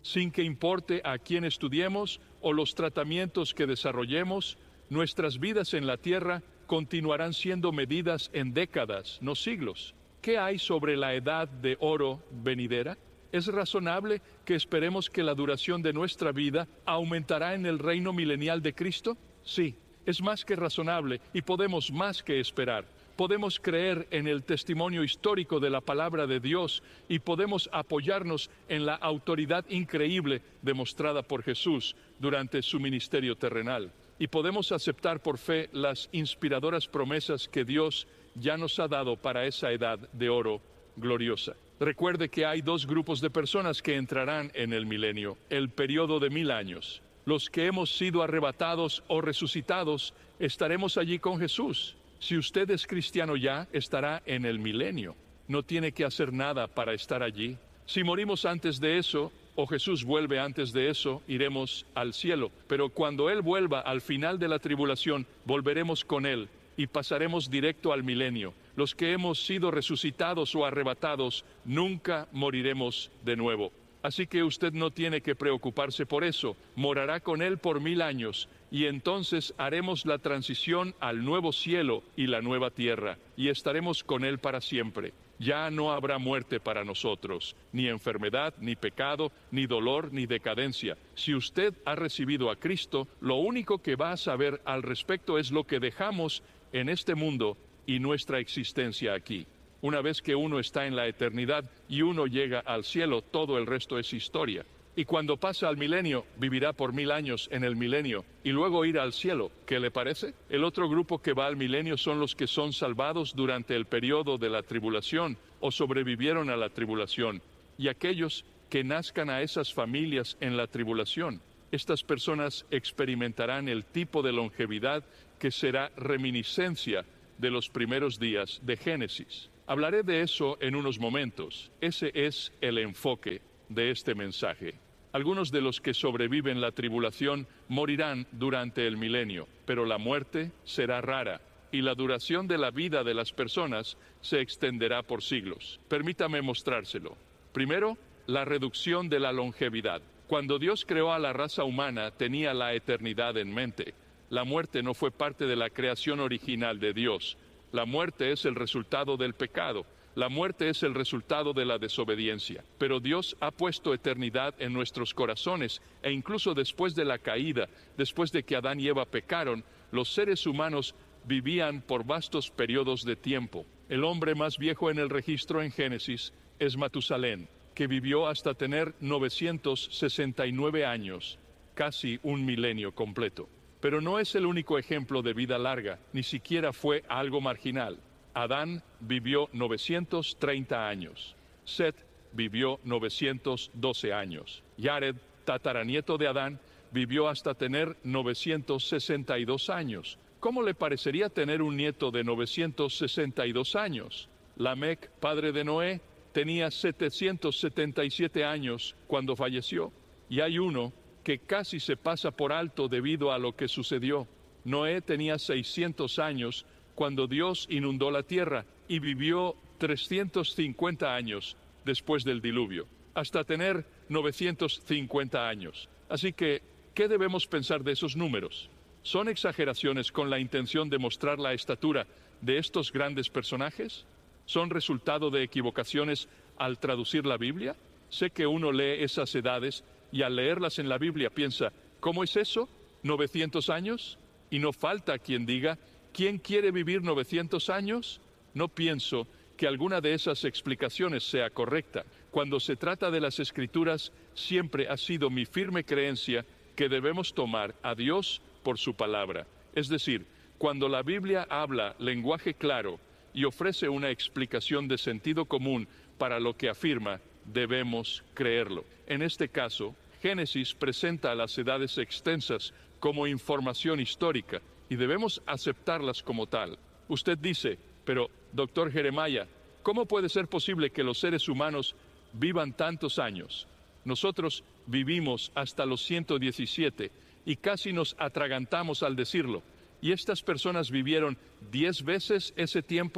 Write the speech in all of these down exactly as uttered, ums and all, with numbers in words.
Sin que importe a quién estudiemos o los tratamientos que desarrollemos, nuestras vidas en la tierra continuarán siendo medidas en décadas, no siglos. ¿Qué hay sobre la edad de oro venidera? ¿Es razonable que esperemos que la duración de nuestra vida aumentará en el reino milenial de Cristo? Sí, es más que razonable y podemos más que esperar. Podemos creer en el testimonio histórico de la palabra de Dios y podemos apoyarnos en la autoridad increíble demostrada por Jesús durante su ministerio terrenal. Y podemos aceptar por fe las inspiradoras promesas que Dios ya nos ha dado para esa edad de oro gloriosa. Recuerde que hay dos grupos de personas que entrarán en el milenio, el periodo de mil años. Los que hemos sido arrebatados o resucitados estaremos allí con Jesús. Si usted es cristiano ya, estará en el milenio. No tiene que hacer nada para estar allí. Si morimos antes de eso, o Jesús vuelve antes de eso, iremos al cielo. Pero cuando Él vuelva al final de la tribulación, volveremos con Él y pasaremos directo al milenio. Los que hemos sido resucitados o arrebatados, nunca moriremos de nuevo. Así que usted no tiene que preocuparse por eso. Morará con Él por mil años, y entonces haremos la transición al nuevo cielo y la nueva tierra, y estaremos con Él para siempre. Ya no habrá muerte para nosotros, ni enfermedad, ni pecado, ni dolor, ni decadencia. Si usted ha recibido a Cristo, lo único que va a saber al respecto es lo que dejamos en este mundo y nuestra existencia aquí. Una vez que uno está en la eternidad y uno llega al cielo, todo el resto es historia. Y cuando pasa al milenio, vivirá por mil años en el milenio y luego irá al cielo. ¿Qué le parece? El otro grupo que va al milenio son los que son salvados durante el periodo de la tribulación o sobrevivieron a la tribulación, y aquellos que nazcan a esas familias en la tribulación. Estas personas experimentarán el tipo de longevidad que será reminiscencia de los primeros días de Génesis. Hablaré de eso en unos momentos. Ese es el enfoque de este mensaje. Algunos de los que sobreviven la tribulación morirán durante el milenio, pero la muerte será rara y la duración de la vida de las personas se extenderá por siglos. Permítame mostrárselo. Primero, la reducción de la longevidad. Cuando Dios creó a la raza humana, tenía la eternidad en mente. La muerte no fue parte de la creación original de Dios. La muerte es el resultado del pecado. La muerte es el resultado de la desobediencia. Pero Dios ha puesto eternidad en nuestros corazones, e incluso después de la caída, después de que Adán y Eva pecaron, los seres humanos vivían por vastos periodos de tiempo. El hombre más viejo en el registro en Génesis es Matusalén, que vivió hasta tener novecientos sesenta y nueve años, casi un milenio completo. Pero no es el único ejemplo de vida larga, ni siquiera fue algo marginal. Adán vivió novecientos treinta años. Set vivió novecientos doce años. Jared, tataranieto de Adán, vivió hasta tener novecientos sesenta y dos años. ¿Cómo le parecería tener un nieto de novecientos sesenta y dos años? Lamec, padre de Noé, tenía setecientos setenta y siete años cuando falleció. Y hay uno que casi se pasa por alto debido a lo que sucedió. Noé tenía seiscientos años cuando Dios inundó la tierra y vivió trescientos cincuenta años después del diluvio, hasta tener novecientos cincuenta años. Así que, ¿qué debemos pensar de esos números? ¿Son exageraciones con la intención de mostrar la estatura de estos grandes personajes? ¿Son resultado de equivocaciones al traducir la Biblia? Sé que uno lee esas edades y al leerlas en la Biblia piensa, ¿cómo es eso? ¿novecientos años? Y no falta quien diga, ¿quién quiere vivir novecientos años? No pienso que alguna de esas explicaciones sea correcta. Cuando se trata de las Escrituras, siempre ha sido mi firme creencia que debemos tomar a Dios por su palabra. Es decir, cuando la Biblia habla lenguaje claro y ofrece una explicación de sentido común para lo que afirma, debemos creerlo. En este caso, Génesis presenta las edades extensas como información histórica y debemos aceptarlas como tal. Usted dice, pero, doctor Jeremiah, ¿cómo puede ser posible que los seres humanos vivan tantos años? Nosotros vivimos hasta los ciento diecisiete y casi nos atragantamos al decirlo. ¿Y estas personas vivieron diez veces ese tiempo?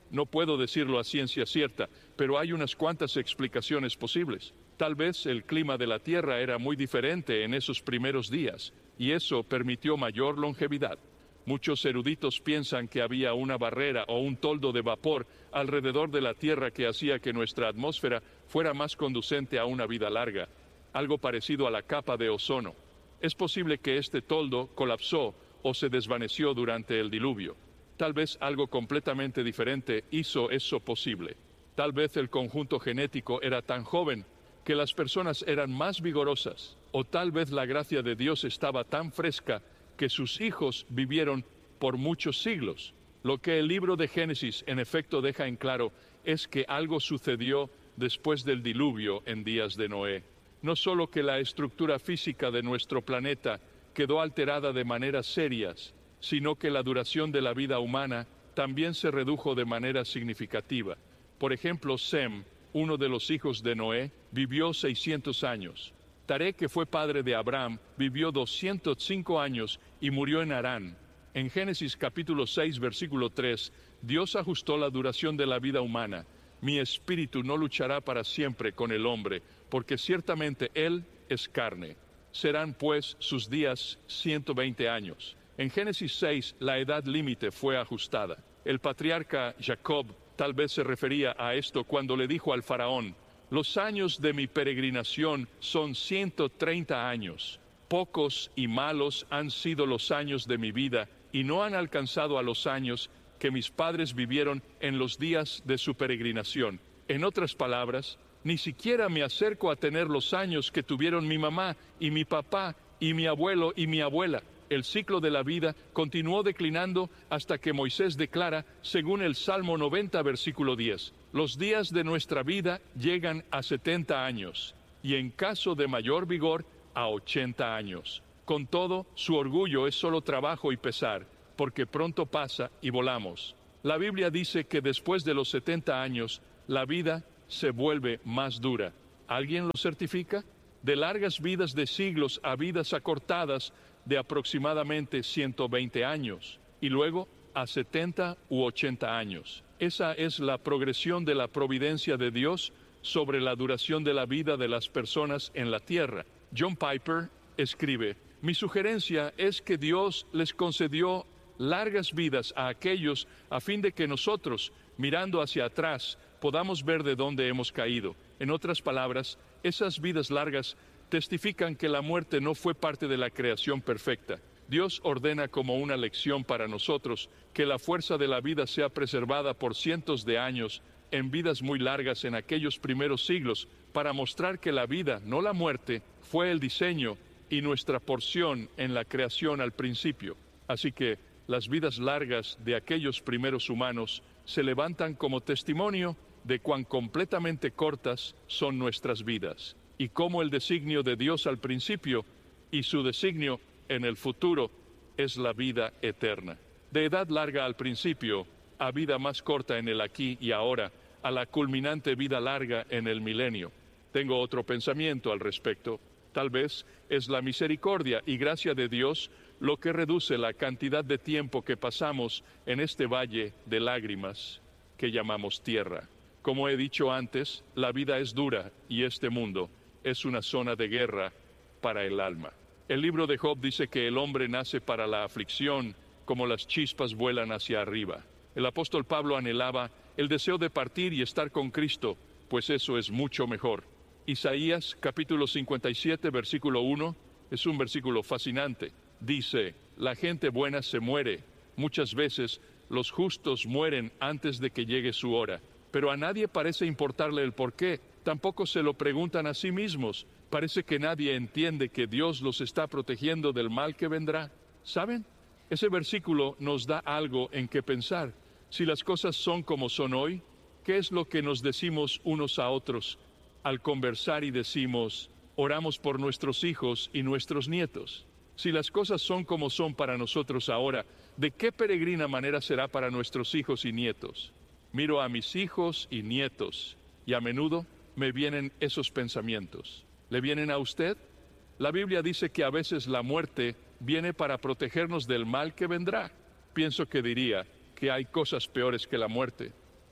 No puedo decirlo a ciencia cierta, pero hay unas cuantas explicaciones posibles. Tal vez el clima de la Tierra era muy diferente en esos primeros días, y eso permitió mayor longevidad. Muchos eruditos piensan que había una barrera o un toldo de vapor alrededor de la Tierra que hacía que nuestra atmósfera fuera más conducente a una vida larga, algo parecido a la capa de ozono. Es posible que este toldo colapsó o se desvaneció durante el diluvio. Tal vez algo completamente diferente hizo eso posible. Tal vez el conjunto genético era tan joven que las personas eran más vigorosas, o tal vez la gracia de Dios estaba tan fresca que sus hijos vivieron por muchos siglos. Lo que el libro de Génesis en efecto deja en claro es que algo sucedió después del diluvio en días de Noé. No solo que la estructura física de nuestro planeta quedó alterada de maneras serias, sino que la duración de la vida humana también se redujo de manera significativa. Por ejemplo, Sem, uno de los hijos de Noé, vivió seiscientos años. Taré, que fue padre de Abraham, vivió doscientos cinco años y murió en Harán. En Génesis capítulo seis, versículo tres, Dios ajustó la duración de la vida humana. Mi espíritu no luchará para siempre con el hombre, porque ciertamente él es carne. Serán pues sus días ciento veinte años. En Génesis seis, la edad límite fue ajustada. El patriarca Jacob tal vez se refería a esto cuando le dijo al faraón: los años de mi peregrinación son ciento treinta años. Pocos y malos han sido los años de mi vida, y no han alcanzado a los años que mis padres vivieron en los días de su peregrinación. En otras palabras, ni siquiera me acerco a tener los años que tuvieron mi mamá y mi papá y mi abuelo y mi abuela. El ciclo de la vida continuó declinando hasta que Moisés declara, según el Salmo noventa, versículo diez, los días de nuestra vida llegan a setenta años, y en caso de mayor vigor, a ochenta años. Con todo, su orgullo es solo trabajo y pesar, porque pronto pasa y volamos. La Biblia dice que después de los setenta años, la vida se vuelve más dura. ¿Alguien lo certifica? De largas vidas de siglos a vidas acortadas de aproximadamente ciento veinte años, y luego a setenta u ochenta años. Esa es la progresión de la providencia de Dios sobre la duración de la vida de las personas en la tierra. John Piper escribe: mi sugerencia es que Dios les concedió largas vidas a aquellos a fin de que nosotros, mirando hacia atrás, podamos ver de dónde hemos caído. En otras palabras, esas vidas largas testifican que la muerte no fue parte de la creación perfecta. Dios ordena como una lección para nosotros que la fuerza de la vida sea preservada por cientos de años en vidas muy largas en aquellos primeros siglos, para mostrar que la vida, no la muerte, fue el diseño y nuestra porción en la creación al principio. Así que las vidas largas de aquellos primeros humanos se levantan como testimonio de cuán completamente cortas son nuestras vidas, y cómo el designio de Dios al principio y su designio en el futuro es la vida eterna. De edad larga al principio a vida más corta en el aquí y ahora, a la culminante vida larga en el milenio. Tengo otro pensamiento al respecto. Tal vez es la misericordia y gracia de Dios lo que reduce la cantidad de tiempo que pasamos en este valle de lágrimas que llamamos tierra. Como he dicho antes, la vida es dura y este mundo es una zona de guerra para el alma. El libro de Job dice que el hombre nace para la aflicción, como las chispas vuelan hacia arriba. El apóstol Pablo anhelaba el deseo de partir y estar con Cristo, pues eso es mucho mejor. Isaías capítulo cincuenta y siete, versículo uno, es un versículo fascinante. Dice: la gente buena se muere. Muchas veces los justos mueren antes de que llegue su hora, pero a nadie parece importarle el por qué. Tampoco se lo preguntan a sí mismos. Parece que nadie entiende que Dios los está protegiendo del mal que vendrá. ¿Saben? Ese versículo nos da algo en qué pensar. Si las cosas son como son hoy, ¿qué es lo que nos decimos unos a otros al conversar y decimos: oramos por nuestros hijos y nuestros nietos? Si las cosas son como son para nosotros ahora, ¿de qué peregrina manera será para nuestros hijos y nietos? Miro a mis hijos y nietos y a menudo me vienen esos pensamientos. ¿Le vienen a usted? La Biblia dice que a veces la muerte viene para protegernos del mal que vendrá. Pienso que diría que hay cosas peores que la muerte.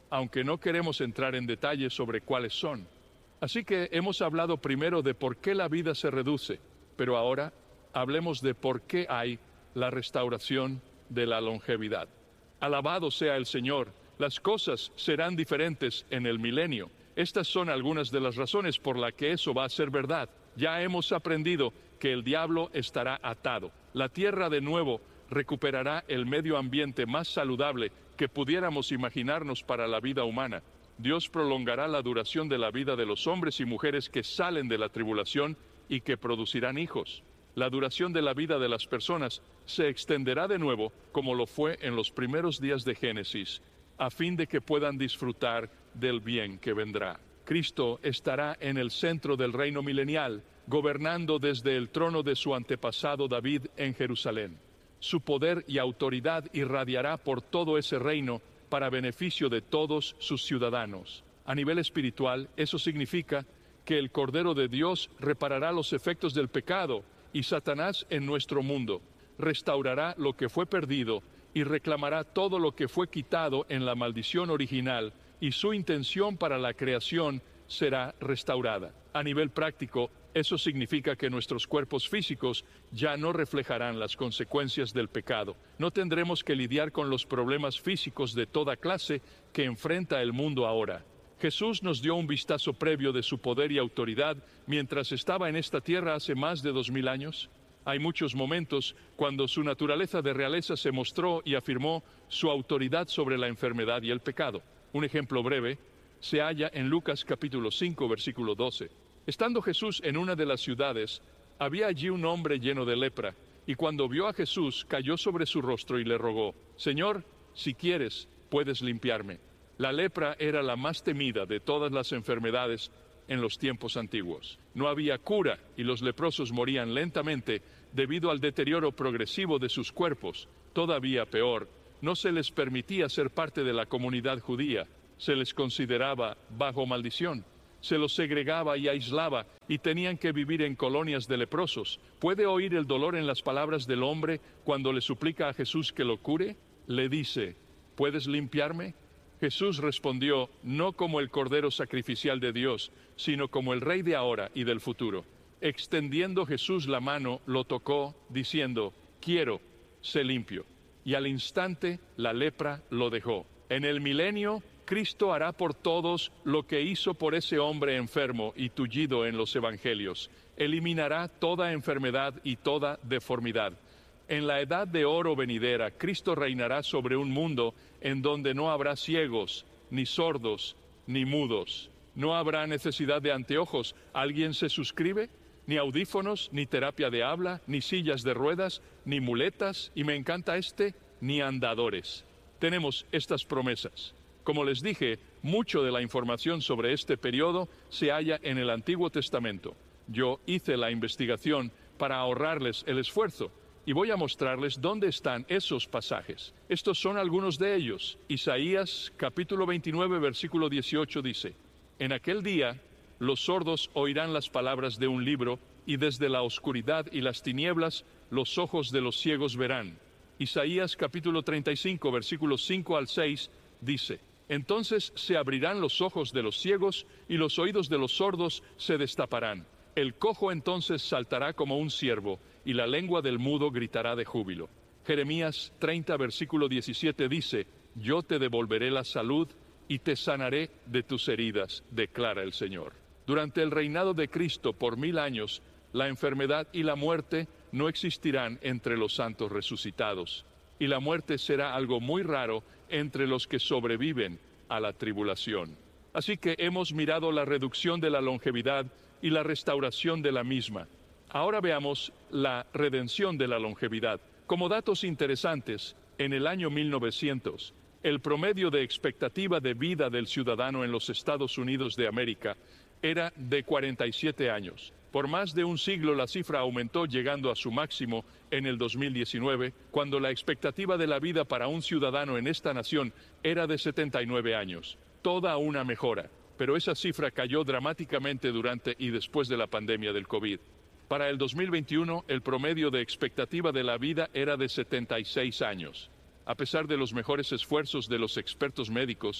aunque no queremos entrar en detalles sobre cuáles son. Así que hemos hablado primero de por qué la vida se reduce, pero ahora hablemos de por qué hay la restauración de la longevidad. Alabado sea el Señor, las cosas serán diferentes en el milenio. Estas son algunas de las razones por las que eso va a ser verdad. Ya hemos aprendido que el diablo estará atado. La tierra de nuevo recuperará el medio ambiente más saludable que pudiéramos imaginarnos para la vida humana. Dios prolongará la duración de la vida de los hombres y mujeres que salen de la tribulación y que producirán hijos. La duración de la vida de las personas se extenderá de nuevo como lo fue en los primeros días de Génesis, a fin de que puedan disfrutar del bien que vendrá. Cristo estará en el centro del reino milenial, gobernando desde el trono de su antepasado David en Jerusalén. Su poder y autoridad irradiará por todo ese reino para beneficio de todos sus ciudadanos. A nivel espiritual, eso significa que el Cordero de Dios reparará los efectos del pecado y Satanás en nuestro mundo, restaurará lo que fue perdido y reclamará todo lo que fue quitado en la maldición original, y su intención para la creación será restaurada. A nivel práctico, eso significa que nuestros cuerpos físicos ya no reflejarán las consecuencias del pecado. No tendremos que lidiar con los problemas físicos de toda clase que enfrenta el mundo ahora. Jesús nos dio un vistazo previo de su poder y autoridad mientras estaba en esta tierra hace más de dos mil años. Hay muchos momentos cuando su naturaleza de realeza se mostró y afirmó su autoridad sobre la enfermedad y el pecado. Un ejemplo breve se halla en Lucas capítulo cinco, versículo doce. Estando Jesús en una de las ciudades, había allí un hombre lleno de lepra, y cuando vio a Jesús, cayó sobre su rostro y le rogó: Señor, si quieres, puedes limpiarme. La lepra era la más temida de todas las enfermedades en los tiempos antiguos. No había cura y los leprosos morían lentamente debido al deterioro progresivo de sus cuerpos. Todavía peor, no se les permitía ser parte de la comunidad judía. Se les consideraba bajo maldición. Se los segregaba y aislaba y tenían que vivir en colonias de leprosos. ¿Puede oír el dolor en las palabras del hombre cuando le suplica a Jesús que lo cure? Le dice: ¿puedes limpiarme? Jesús respondió, no como el Cordero sacrificial de Dios, sino como el Rey de ahora y del futuro. Extendiendo Jesús la mano, lo tocó, diciendo: quiero, sé limpio. Y al instante la lepra lo dejó. En el milenio, Cristo hará por todos lo que hizo por ese hombre enfermo y tullido en los evangelios. Eliminará toda enfermedad y toda deformidad. En la edad de oro venidera, Cristo reinará sobre un mundo en donde no habrá ciegos, ni sordos, ni mudos. No habrá necesidad de anteojos. ¿Alguien se suscribe? Ni audífonos, ni terapia de habla, ni sillas de ruedas, ni muletas, y me encanta este, ni andadores. Tenemos estas promesas. Como les dije, mucho de la información sobre este periodo se halla en el Antiguo Testamento. Yo hice la investigación para ahorrarles el esfuerzo, y voy a mostrarles dónde están esos pasajes. Estos son algunos de ellos. Isaías capítulo veintinueve, versículo dieciocho dice: en aquel día los sordos oirán las palabras de un libro, y desde la oscuridad y las tinieblas los ojos de los ciegos verán. Isaías capítulo treinta y cinco, versículos cinco al seis dice: entonces se abrirán los ojos de los ciegos y los oídos de los sordos se destaparán. El cojo entonces saltará como un ciervo, y la lengua del mudo gritará de júbilo. Jeremías treinta, versículo diecisiete dice: yo te devolveré la salud y te sanaré de tus heridas, declara el Señor. Durante el reinado de Cristo por mil años, la enfermedad y la muerte no existirán entre los santos resucitados, y la muerte será algo muy raro entre los que sobreviven a la tribulación. Así que hemos mirado la reducción de la longevidad y la restauración de la misma. Ahora veamos la redención de la longevidad. Como datos interesantes, en el año mil novecientos, el promedio de expectativa de vida del ciudadano en los Estados Unidos de América era de cuarenta y siete años. Por más de un siglo la cifra aumentó, llegando a su máximo en el dos mil diecinueve, cuando la expectativa de la vida para un ciudadano en esta nación era de setenta y nueve años. Toda una mejora, pero esa cifra cayó dramáticamente durante y después de la pandemia del COVID. Para el dos mil veintiuno, el promedio de expectativa de la vida era de setenta y seis años. A pesar de los mejores esfuerzos de los expertos médicos,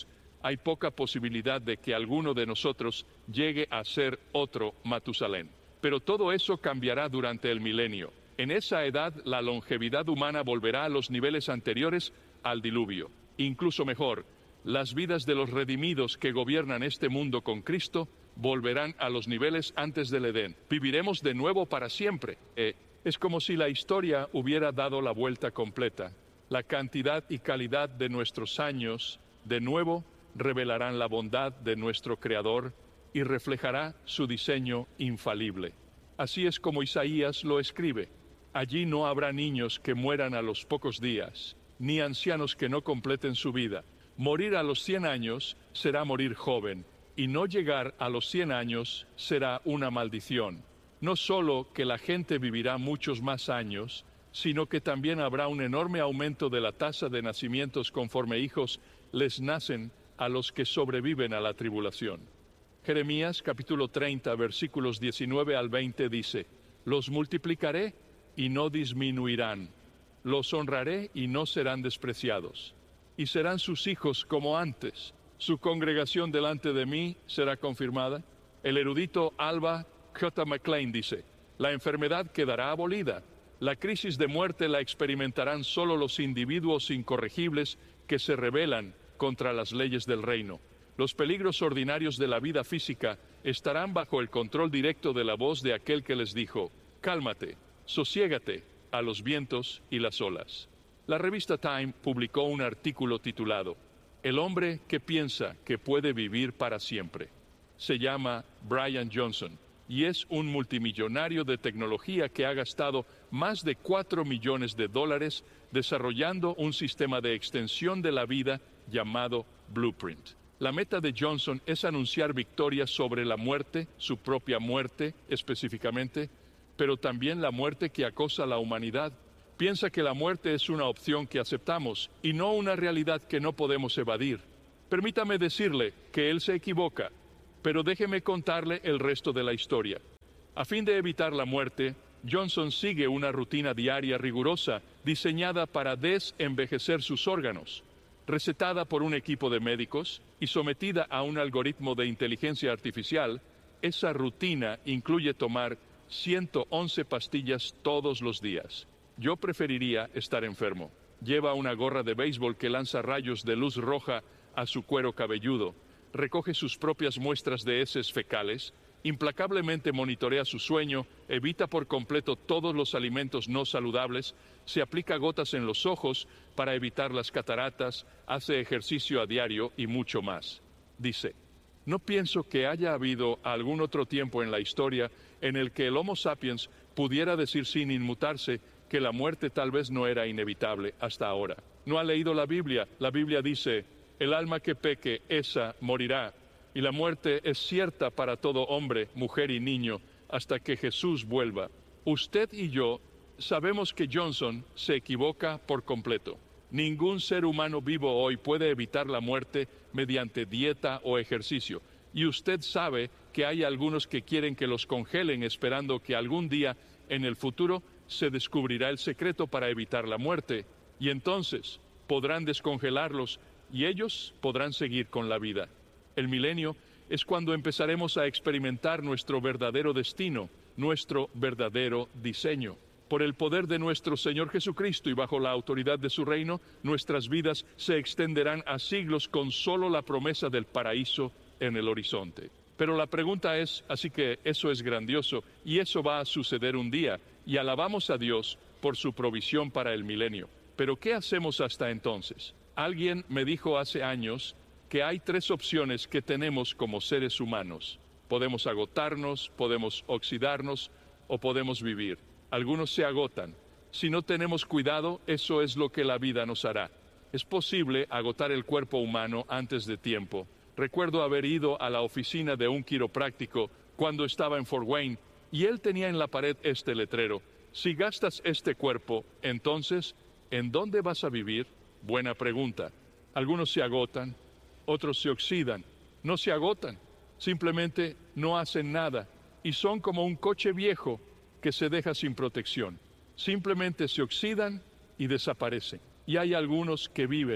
hay poca posibilidad de que alguno de nosotros llegue a ser otro Matusalén. Pero todo eso cambiará durante el milenio. En esa edad, la longevidad humana volverá a los niveles anteriores al diluvio. Incluso mejor, las vidas de los redimidos que gobiernan este mundo con Cristo volverán a los niveles antes del Edén. Viviremos de nuevo para siempre. Eh, es como si la historia hubiera dado la vuelta completa. La cantidad y calidad de nuestros años, de nuevo, revelarán la bondad de nuestro Creador y reflejará su diseño infalible. Así es como Isaías lo escribe. Allí no habrá niños que mueran a los pocos días, ni ancianos que no completen su vida. Morir a los cien años será morir joven, y no llegar a los cien años será una maldición. No solo que la gente vivirá muchos más años, sino que también habrá un enorme aumento de la tasa de nacimientos conforme hijos les nacen a los que sobreviven a la tribulación. Jeremías capítulo treinta, versículos diecinueve al veinte dice: Los multiplicaré y no disminuirán, los honraré y no serán despreciados, y serán sus hijos como antes. Su congregación delante de mí será confirmada. El erudito Alba J. McLean dice: La enfermedad quedará abolida. La crisis de muerte la experimentarán solo los individuos incorregibles que se rebelan contra las leyes del reino. Los peligros ordinarios de la vida física estarán bajo el control directo de la voz de aquel que les dijo: Cálmate, sosiégate a los vientos y las olas. La revista Time publicó un artículo titulado El hombre que piensa que puede vivir para siempre. Se llama Brian Johnson y es un multimillonario de tecnología que ha gastado más de cuatro millones de dólares desarrollando un sistema de extensión de la vida llamado Blueprint. La meta de Johnson es anunciar victorias sobre la muerte, su propia muerte específicamente, pero también la muerte que acosa a la humanidad. Piensa que la muerte es una opción que aceptamos y no una realidad que no podemos evadir. Permítame decirle que él se equivoca, pero déjeme contarle el resto de la historia. A fin de evitar la muerte, Johnson sigue una rutina diaria rigurosa diseñada para desenvejecer sus órganos. Recetada por un equipo de médicos y sometida a un algoritmo de inteligencia artificial, esa rutina incluye tomar ciento once pastillas todos los días. Yo preferiría estar enfermo. Lleva una gorra de béisbol que lanza rayos de luz roja a su cuero cabelludo, recoge sus propias muestras de heces fecales, implacablemente monitorea su sueño, evita por completo todos los alimentos no saludables, se aplica gotas en los ojos para evitar las cataratas, hace ejercicio a diario y mucho más. Dice: No pienso que haya habido algún otro tiempo en la historia en el que el Homo sapiens pudiera decir sin inmutarse que la muerte tal vez no era inevitable hasta ahora. No ha leído la Biblia. La Biblia dice: el alma que peque, esa morirá. Y la muerte es cierta para todo hombre, mujer y niño, hasta que Jesús vuelva. Usted y yo sabemos que Johnson se equivoca por completo. Ningún ser humano vivo hoy puede evitar la muerte mediante dieta o ejercicio. Y usted sabe que hay algunos que quieren que los congelen esperando que algún día en el futuro se descubrirá el secreto para evitar la muerte. Y entonces podrán descongelarlos y ellos podrán seguir con la vida. El milenio es cuando empezaremos a experimentar nuestro verdadero destino, nuestro verdadero diseño. Por el poder de nuestro Señor Jesucristo y bajo la autoridad de su reino, nuestras vidas se extenderán a siglos con solo la promesa del paraíso en el horizonte. Pero la pregunta es, así que eso es grandioso y eso va a suceder un día, y alabamos a Dios por su provisión para el milenio. Pero ¿qué hacemos hasta entonces? Alguien me dijo hace años que hay tres opciones que tenemos como seres humanos. Podemos agotarnos, podemos oxidarnos o podemos vivir. Algunos se agotan. Si no tenemos cuidado, eso es lo que la vida nos hará. Es posible agotar el cuerpo humano antes de tiempo. Recuerdo haber ido a la oficina de un quiropráctico cuando estaba en Fort Wayne y él tenía en la pared este letrero: si gastas este cuerpo, entonces, ¿en dónde vas a vivir? Buena pregunta. Algunos se agotan, otros se oxidan. No se agotan, simplemente no hacen nada y son como un coche viejo que se deja sin protección. Simplemente se oxidan y desaparecen. Y hay algunos que viven.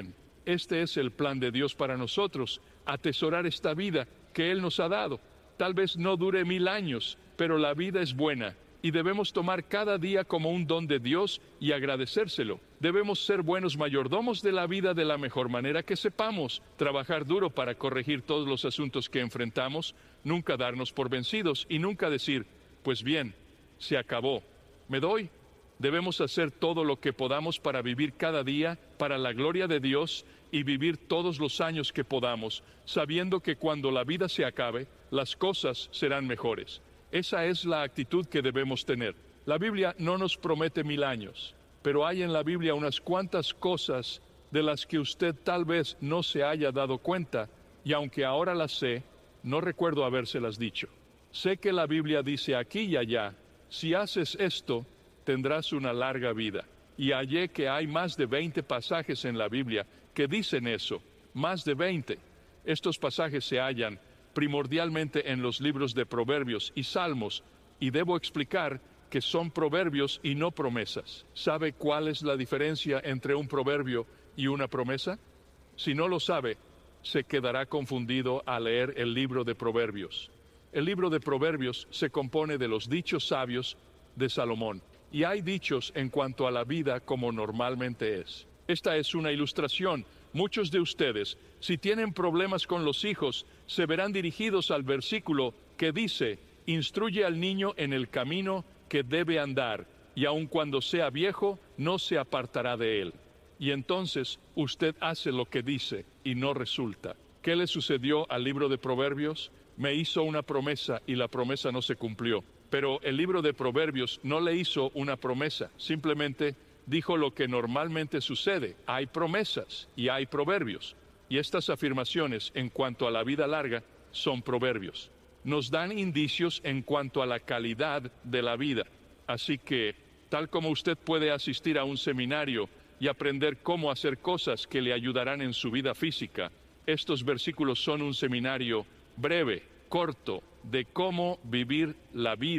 Este es el plan de Dios para nosotros, atesorar esta vida que Él nos ha dado. Tal vez no dure mil años, pero la vida es buena y debemos tomar cada día como un don de Dios y agradecérselo. Debemos ser buenos mayordomos de la vida de la mejor manera que sepamos, trabajar duro para corregir todos los asuntos que enfrentamos, nunca darnos por vencidos y nunca decir, pues bien, se acabó, me doy. Debemos hacer todo lo que podamos para vivir cada día para la gloria de Dios y vivir todos los años que podamos, sabiendo que cuando la vida se acabe, las cosas serán mejores. Esa es la actitud que debemos tener. La Biblia no nos promete mil años, pero hay en la Biblia unas cuantas cosas de las que usted tal vez no se haya dado cuenta, y aunque ahora las sé, no recuerdo habérselas dicho. Sé que la Biblia dice aquí y allá, si haces esto, tendrás una larga vida. Y hallé que hay más de veinte pasajes en la Biblia que dicen eso, más de veinte. Estos pasajes se hallan primordialmente en los libros de Proverbios y Salmos, y debo explicar que son proverbios y no promesas. ¿Sabe cuál es la diferencia entre un proverbio y una promesa? Si no lo sabe, se quedará confundido al leer el libro de Proverbios. El libro de Proverbios se compone de los dichos sabios de Salomón, y hay dichos en cuanto a la vida como normalmente es. Esta es una ilustración. Muchos de ustedes, si tienen problemas con los hijos, se verán dirigidos al versículo que dice, instruye al niño en el camino que debe andar, y aun cuando sea viejo, no se apartará de él. Y entonces usted hace lo que dice y no resulta. ¿Qué le sucedió al libro de Proverbios? Me hizo una promesa y la promesa no se cumplió. Pero el libro de Proverbios no le hizo una promesa, simplemente dijo lo que normalmente sucede. Hay promesas y hay proverbios. Y estas afirmaciones en cuanto a la vida larga son proverbios. Nos dan indicios en cuanto a la calidad de la vida. Así que, tal como usted puede asistir a un seminario y aprender cómo hacer cosas que le ayudarán en su vida física, estos versículos son un seminario breve, corto, de cómo vivir la vida